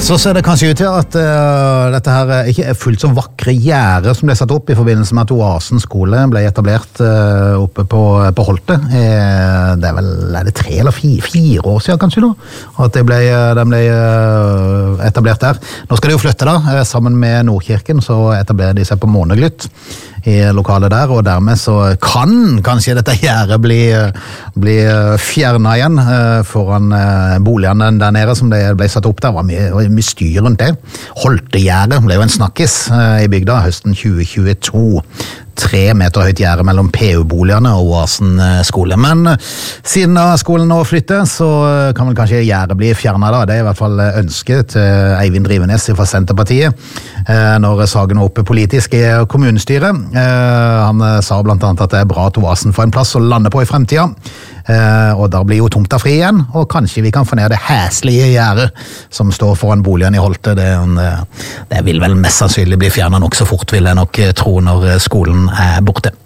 Så ser det kanskje ut til at dette her ikke fullt så vakre gjerde som ble satt opp i forbindelse med at Oasen skole ble etablert oppe på Holte. Det er det 3 eller 4 år siden kanskje nå, at den ble etablert der. Nå skal de jo flytte da, sammen med Nordkirken, så etablerer de seg på Måneglytt i lokalet der, og dermed så kan kanskje dette gjerdet bli fjernet igjen foran boligene der nede som ble satt opp der. Det var mye styr rundt det. Holtegjerdet ble jo en snakkis i bygda høsten 2022. 3 meter høyt gjerde mellom PU-boligene og Oasen skole. Men siden skolen nå flytter, så kan vel kanskje gjerdet bli fjernet da. Det er i hvert fall ønsket til Eivind Drivenes fra Senterpartiet når saken var oppe politisk i kommunestyret. Han sa blant annet at det er bra at Oasen får en plass å lande på i fremtiden. Og da blir jo tomta fri igjen, og kanskje vi kan få ned det hæslige gjerdet som står foran boligen i Holte. Det vil vel mest sannsynlig bli fjernet nok så fort, vil jeg nok tro, når skolen er borte.